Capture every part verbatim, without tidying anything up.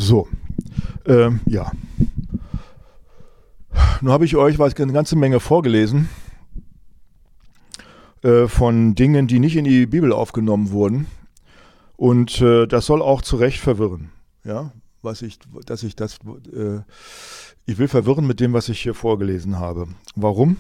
So, ähm, ja. Nun habe ich euch eine ganze Menge vorgelesen äh, von Dingen, die nicht in die Bibel aufgenommen wurden. Und äh, das soll auch zu Recht verwirren. Ja, was ich, dass ich das, äh, ich will verwirren mit dem, was ich hier vorgelesen habe. Warum?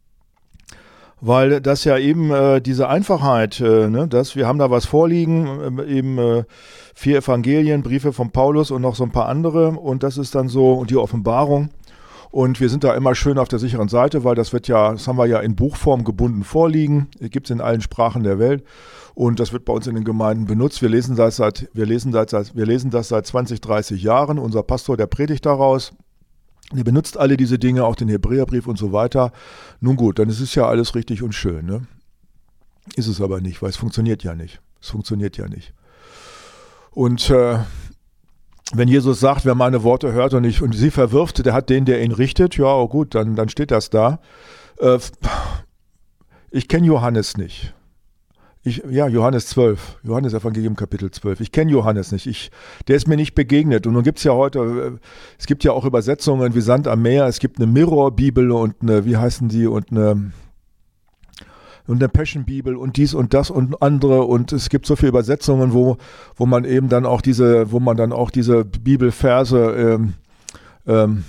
Weil das ja eben äh, diese Einfachheit, äh, ne, dass wir haben da was vorliegen, äh, eben äh, vier Evangelien, Briefe von Paulus und noch so ein paar andere und das ist dann so, und die Offenbarung. Und wir sind da immer schön auf der sicheren Seite, weil das wird ja, das haben wir ja in Buchform gebunden vorliegen, gibt es in allen Sprachen der Welt und das wird bei uns in den Gemeinden benutzt. Wir lesen das seit, wir lesen das seit, wir lesen das seit zwanzig, dreißig Jahren. Unser Pastor, der predigt daraus. Der benutzt alle diese Dinge, auch den Hebräerbrief und so weiter. Nun gut, dann ist es ja alles richtig und schön, ne? Ist es aber nicht, weil es funktioniert ja nicht. Es funktioniert ja nicht. Und äh, wenn Jesus sagt, wer meine Worte hört und, ich, und sie verwirft, der hat den, der ihn richtet, ja oh gut, dann, dann steht das da. Äh, ich kenne Johannes nicht. Ich, ja, Johannes zwölf, Johannes Evangelium Kapitel zwölf. Ich kenne Johannes nicht, ich, der ist mir nicht begegnet. Und nun gibt es ja heute, es gibt ja auch Übersetzungen wie Sand am Meer, es gibt eine Mirror-Bibel und eine, wie heißen die, und eine, und eine Passion-Bibel und dies und das und andere. Und es gibt so viele Übersetzungen, wo, wo man eben dann auch diese, wo man dann auch diese Bibelverse ähm, ähm,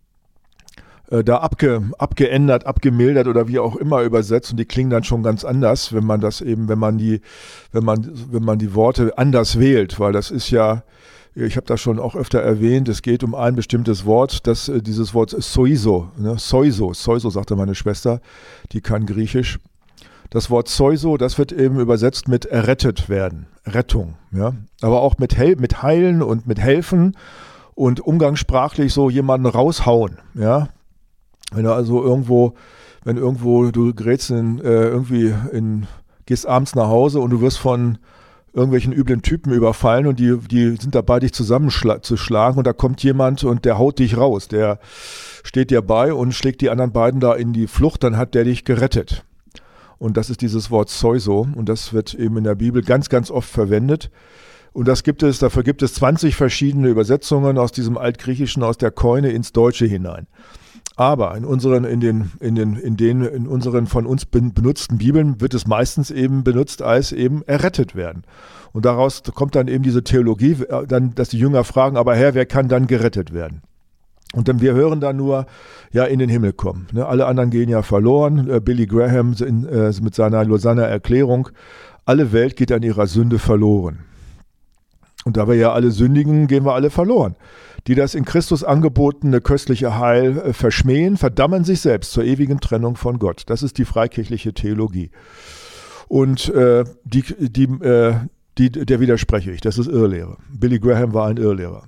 da abge, abgeändert, abgemildert oder wie auch immer übersetzt und die klingen dann schon ganz anders, wenn man das eben, wenn man die, wenn man, wenn man die Worte anders wählt, weil das ist ja, ich habe das schon auch öfter erwähnt, es geht um ein bestimmtes Wort, das, dieses Wort Soizo, ne? Soizo, Soizo sagte meine Schwester, die kann Griechisch. Das Wort Soizo, das wird eben übersetzt mit errettet werden, Rettung, ja, aber auch mit, Hel- mit heilen und mit helfen und umgangssprachlich so jemanden raushauen, ja. Wenn du also irgendwo, wenn irgendwo, du gerätst in, äh, irgendwie in, gehst abends nach Hause und du wirst von irgendwelchen üblen Typen überfallen und die, die sind dabei, dich zusammenzuschlagen und da kommt jemand und der haut dich raus, der steht dir bei und schlägt die anderen beiden da in die Flucht, dann hat der dich gerettet. Und das ist dieses Wort Soizo und das wird eben in der Bibel ganz, ganz oft verwendet. Und das gibt es, dafür gibt es zwanzig verschiedene Übersetzungen aus diesem Altgriechischen, aus der Koine ins Deutsche hinein. Aber in unseren, in den, in den, in den, in unseren von uns benutzten Bibeln wird es meistens eben benutzt als eben errettet werden. Und daraus kommt dann eben diese Theologie, dann, dass die Jünger fragen, aber Herr, wer kann dann gerettet werden? Und dann wir hören dann nur, ja, in den Himmel kommen. Ne? Alle anderen gehen ja verloren. Äh, Billy Graham in, äh, mit seiner Lausanner Erklärung, alle Welt geht an ihrer Sünde verloren. Und da wir ja alle sündigen, gehen wir alle verloren. Die das in Christus angebotene köstliche Heil äh, verschmähen, verdammen sich selbst zur ewigen Trennung von Gott. Das ist die freikirchliche Theologie. Und äh, die, die, äh, die, der widerspreche ich, das ist Irrlehre. Billy Graham war ein Irrlehrer.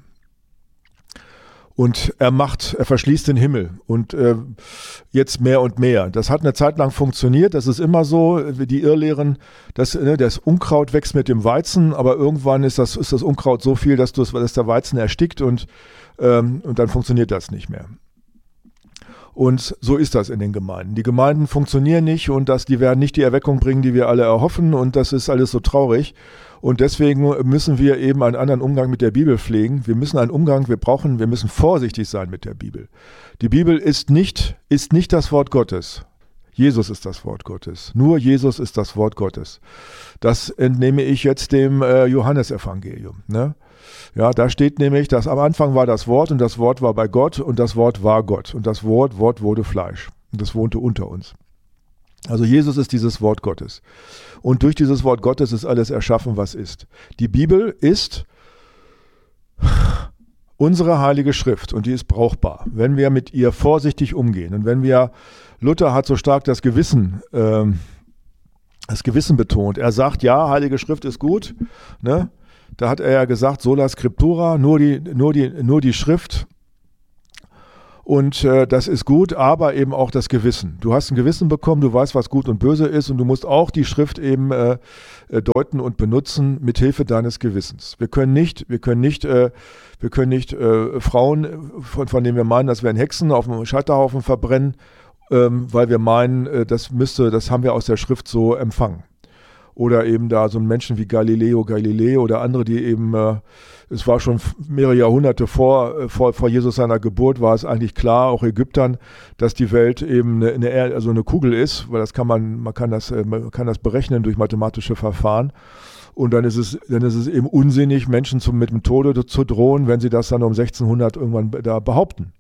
Und er macht, er verschließt den Himmel und äh, jetzt mehr und mehr. Das hat eine Zeit lang funktioniert, das ist immer so, die Irrlehren, dass, ne, das Unkraut wächst mit dem Weizen, aber irgendwann ist das, ist das Unkraut so viel, dass, dass der Weizen erstickt und, ähm, und dann funktioniert das nicht mehr. Und so ist das in den Gemeinden. Die Gemeinden funktionieren nicht und das, die werden nicht die Erweckung bringen, die wir alle erhoffen und das ist alles so traurig. Und deswegen müssen wir eben einen anderen Umgang mit der Bibel pflegen. Wir müssen einen Umgang, wir brauchen, wir müssen vorsichtig sein mit der Bibel. Die Bibel ist nicht, ist nicht das Wort Gottes. Jesus ist das Wort Gottes. Nur Jesus ist das Wort Gottes. Das entnehme ich jetzt dem äh, Johannesevangelium, ne? Ja, da steht nämlich, dass am Anfang war das Wort und das Wort war bei Gott und das Wort war Gott. Und das Wort, Wort wurde Fleisch und das wohnte unter uns. Also Jesus ist dieses Wort Gottes. Und durch dieses Wort Gottes ist alles erschaffen, was ist. Die Bibel ist unsere heilige Schrift und die ist brauchbar, wenn wir mit ihr vorsichtig umgehen. Und wenn wir, Luther hat so stark das Gewissen, ähm, das Gewissen betont. Er sagt, ja, heilige Schrift ist gut, ne? Da hat er ja gesagt, sola scriptura, nur die, nur die, nur die Schrift. Und äh, das ist gut, aber eben auch das Gewissen. Du hast ein Gewissen bekommen, du weißt, was gut und böse ist und du musst auch die Schrift eben äh, deuten und benutzen mit Hilfe deines Gewissens. Wir können nicht, wir können nicht, äh, wir können nicht äh, Frauen, von, von denen wir meinen, das wären Hexen, auf dem Scheiterhaufen verbrennen, ähm, weil wir meinen, äh, das müsste, das haben wir aus der Schrift so empfangen. Oder eben da so Menschen wie Galileo Galilei oder andere, die eben, äh, es war schon mehrere Jahrhunderte vor, vor, vor Jesus seiner Geburt, war es eigentlich klar, auch Ägyptern, dass die Welt eben eine, eine, also eine Kugel ist, weil das kann man, man kann das, man kann das berechnen durch mathematische Verfahren. Und dann ist es, dann ist es eben unsinnig, Menschen zum, mit dem Tode zu drohen, wenn sie das dann um sechzehnhundert irgendwann da behaupten.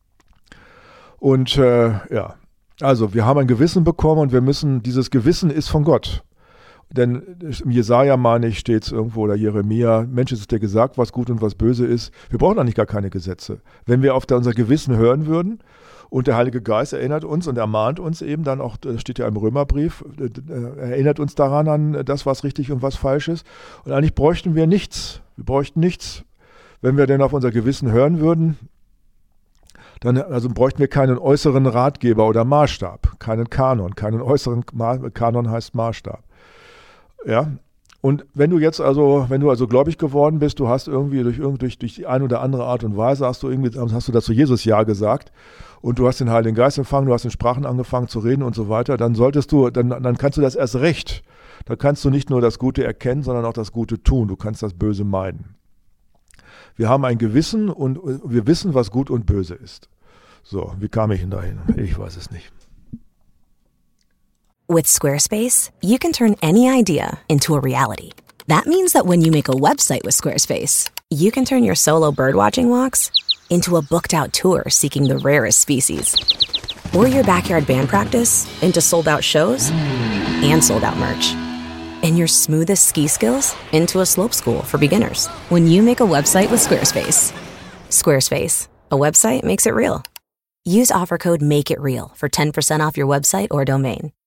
Und äh, ja, also wir haben ein Gewissen bekommen und wir müssen, dieses Gewissen ist von Gott. Denn im Jesaja, meine ich, steht es irgendwo, oder Jeremia, Mensch, es ist dir gesagt, was gut und was böse ist. Wir brauchen eigentlich gar keine Gesetze. Wenn wir auf unser Gewissen hören würden und der Heilige Geist erinnert uns und ermahnt uns eben dann auch, das steht ja im Römerbrief, erinnert uns daran an das, was richtig und was falsch ist. Und eigentlich bräuchten wir nichts. Wir bräuchten nichts. Wenn wir denn auf unser Gewissen hören würden, dann also bräuchten wir keinen äußeren Ratgeber oder Maßstab, keinen Kanon. Keinen äußeren Ma- Kanon heißt Maßstab. Ja, und wenn du jetzt also, wenn du also gläubig geworden bist, du hast irgendwie durch, durch, durch die eine oder andere Art und Weise, hast du irgendwie, hast du dazu Jesus Ja gesagt und du hast den Heiligen Geist empfangen, du hast in Sprachen angefangen zu reden und so weiter, dann solltest du, dann, dann kannst du das erst recht. Da kannst du nicht nur das Gute erkennen, sondern auch das Gute tun. Du kannst das Böse meiden. Wir haben ein Gewissen und wir wissen, was gut und böse ist. So, wie kam ich denn dahin? Ich weiß es nicht. With Squarespace, you can turn any idea into a reality. That means that when you make a website with Squarespace, you can turn your solo birdwatching walks into a booked-out tour seeking the rarest species. Or your backyard band practice into sold-out shows and sold-out merch. And your smoothest ski skills into a slope school for beginners. When you make a website with Squarespace. Squarespace, a website makes it real. Use offer code MAKEITREAL for ten percent off your website or domain.